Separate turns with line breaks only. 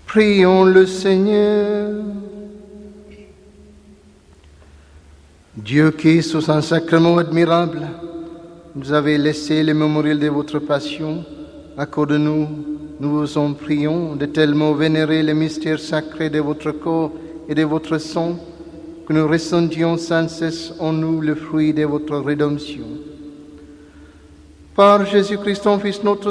Prions le Seigneur. Dieu qui, sous un sacrement admirable, vous avez laissé le mémorial de votre passion, accorde-nous, nous vous en prions, de tellement vénérer le mystère sacré de votre corps et de votre sang, que nous ressentions sans cesse en nous le fruit de votre rédemption. Par Jésus-Christ, ton Fils, notre